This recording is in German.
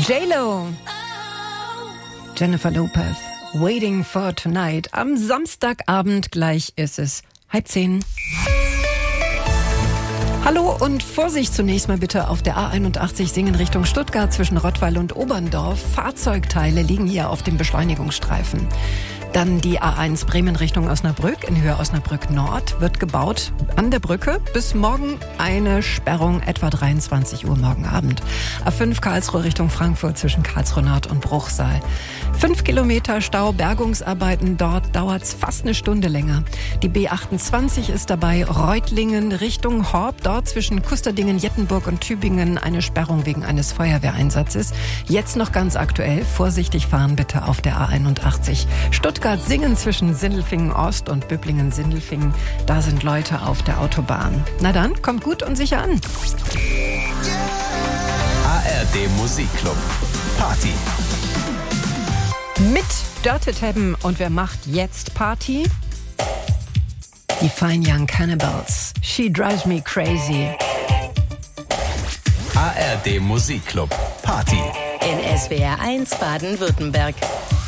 J-Lo. Jennifer Lopez. Waiting for Tonight. Am Samstagabend gleich ist es 9:30. Hallo und Vorsicht zunächst mal bitte auf der A81 Singen Richtung Stuttgart zwischen Rottweil und Oberndorf. Fahrzeugteile liegen hier auf dem Beschleunigungsstreifen. Dann die A1 Bremen Richtung Osnabrück in Höhe Osnabrück Nord wird gebaut an der Brücke. Bis morgen eine Sperrung, etwa 23 Uhr morgen Abend. A5 Karlsruhe Richtung Frankfurt zwischen Karlsruhe Nord und Bruchsal. 5 Kilometer Stau, Bergungsarbeiten, dort dauert's fast eine Stunde länger. Die B28 ist dabei, Reutlingen Richtung Horb, dort zwischen Kusterdingen, Jettenburg und Tübingen eine Sperrung wegen eines Feuerwehreinsatzes. Jetzt noch ganz aktuell, vorsichtig fahren bitte auf der A81. Stuttgart-Singen zwischen Sindelfingen Ost und Böblingen-Sindelfingen, da sind Leute auf der Autobahn. Na dann, kommt gut und sicher an. ARD Musikclub Party. Mit Dirty Tabben und wer macht jetzt Party? Die Fine Young Cannibals. She drives me crazy. ARD Musikclub Party. In SWR 1 Baden-Württemberg.